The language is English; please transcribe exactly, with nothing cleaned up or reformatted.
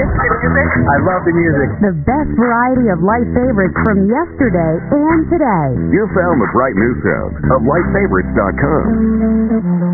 the music? I love the music. The best variety of light favorites from yesterday and today. You found the bright new sound of light favorites dot com.